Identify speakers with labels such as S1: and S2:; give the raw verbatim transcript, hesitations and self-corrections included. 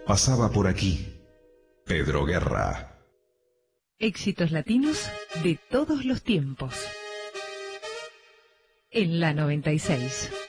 S1: Pasaba por aquí Pedro Guerra.
S2: Éxitos latinos de todos los tiempos. En la noventa y seis.